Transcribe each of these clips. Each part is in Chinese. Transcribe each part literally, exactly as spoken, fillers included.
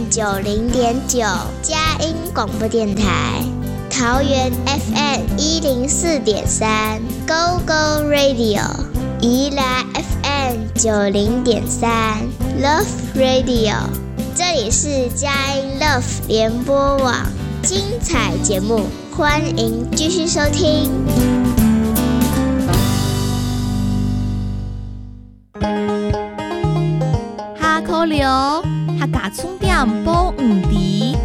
M 九零点九佳音广播电台，桃园 F M 一零四点三 Go Go Radio， 宜兰 F M 九零点三 Love Radio， 这里是佳音 Love 联播网，精彩节目，欢迎继续收听。 下课了，客家重点报五题。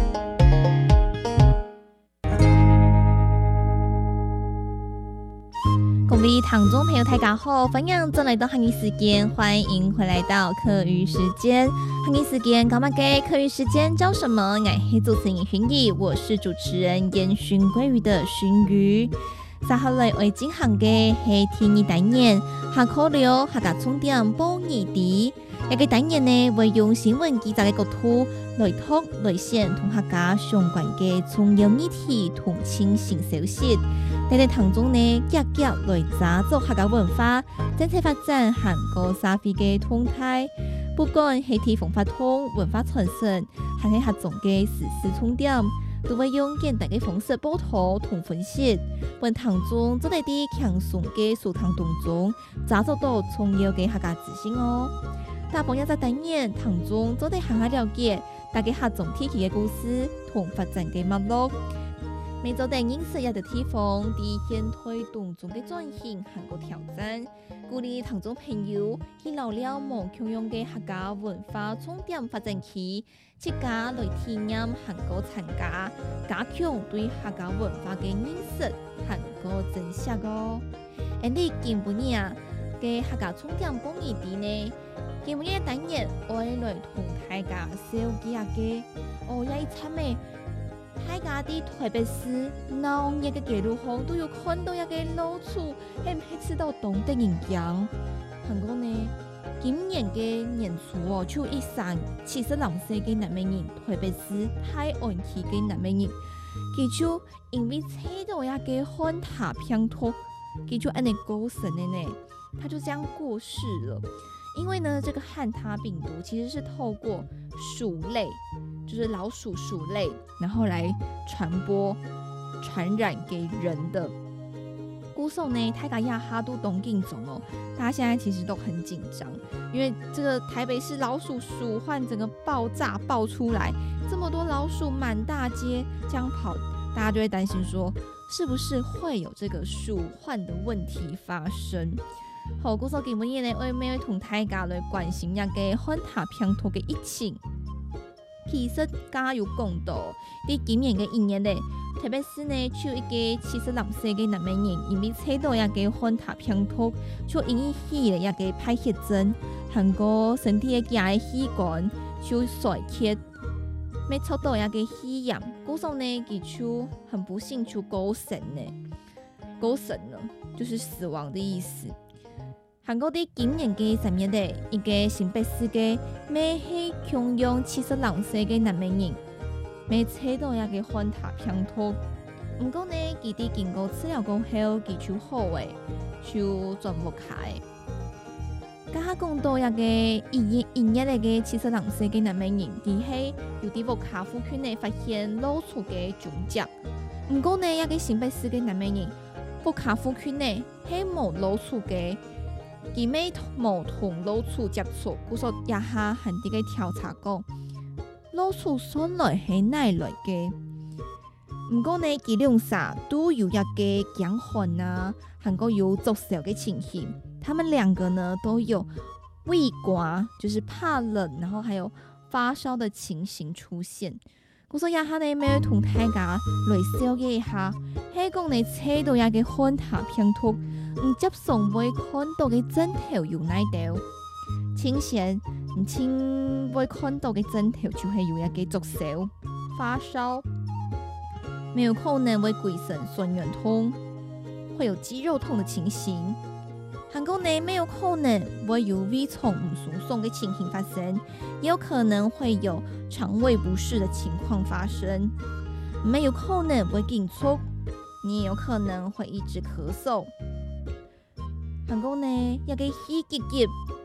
各位听众朋友，大家好，欢迎再来到客语时间，欢迎回来到课余时间。客语时间，干嘛给课余时间教什么？我是主持人薰怡，我是主持人烟熏鲑鱼的熏鱼。接下来为进行的是第二单元，下课了，客家重点报五题。一個單元呢，會用新聞記者嘅角度來讀來線同客家相關嘅重要議題同清新消息。喺啲當中呢，積極來抓住客家文化、政策發展韓國社會嘅動態，不管係地方發通、文化傳承，還係客種嘅時事重點，都會用簡單嘅方式報道同分析。本當中做啲啲輕鬆嘅書堂當中，抓住到重要嘅客家資訊哦。大朋友在單元當中做啲行下了解大家客種地區嘅故事同發展嘅脈絡，每做啲認識一啲地方啲現推動中嘅轉型韓國挑戰，鼓勵當中朋友去聊聊無共用嘅客家文化重點發展期，自家來體驗韓國參加，加強對客家文化嘅認識韓國珍惜哦。而你見唔見啊？嘅客家重點報五題呢？今日嘅單元我來同大家小記下嘅，哦，有一參嘅大家啲台北市鬧熱嘅街路上都有看到一個老厝，係唔係知道當地人講？韓國呢，今年嘅年初哦，就一三七十兩歲嘅南美人，台北市泰安區嘅南美人，佢就因為睇到一個漢塔片圖，佢就按你過身嘅呢，他就這樣過世了。因為呢，這個漢他病毒其實是透過鼠類，就是老鼠鼠類，然後來傳播、傳染給人的。故說呢，大家也哈都懂緊張哦，大家現在其實都很緊張，因為這個台北市老鼠鼠患整個爆炸爆出來，這麼多老鼠滿大街這樣跑，大家就會擔心說，是不是會有這個鼠患的問題發生？好，故說今日呢，我哋同大家來關心一個漢塔片圖嘅疫情。其實家有講到，喺今年嘅一年呢，特別是呢，就一個七十六歲嘅南美人，因為睇到一個漢塔片圖，就引起了一個敗血症，韓國身體嘅其他器官就衰竭，沒抽到一個肺炎，故說呢，佢就很不幸就過身呢，過身了，就是死亡的意思。韓國啲今年嘅十月咧，一個新北市嘅咩係強用七十兩歲嘅南美人，未測到一個漢塔片圖。唔過呢，佢哋經過治療過後，佢就好誒，就轉唔開。家下講到一個一一日嚟嘅七十兩歲嘅南美人，佢係有啲屋卡附近咧發現老鼠嘅蹤跡。唔過呢，一個新北市嘅南美人，屋卡附近咧係冇老鼠嘅。佢未冇同老鼠接觸，故說一下韓地嘅調查講，老鼠上來係哪來嘅？唔過呢，佢兩者都有一個驚寒啊，韓國有作痟嘅情形。他們兩個呢都有畏寒，就是怕冷，然後還有發燒的情形出現。故說一下呢，要同大家來了解一下，係講你睇到一個漢塔片圖。唔接送會看到嘅枕頭有哪度？清醒唔清會看到嘅枕頭就係有一個作痟、發燒，沒有可能會鬼神酸軟痛，會有肌肉痛的情形。韓國呢沒有可能會有胃腸唔舒爽嘅情形發生，也有可能會有腸胃不適的情況發生。沒有可能會緊促，你也有可能會一直咳嗽。韓國呢，一個氣急急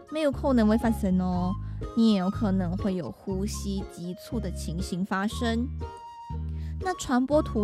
没有可能会发生哦，你也有可能会有呼吸急促的情形发生。那传播途